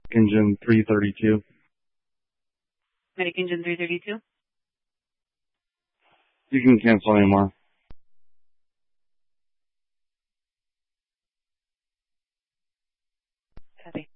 Engine 332. Medic Engine 332. You can cancel anymore. Copy.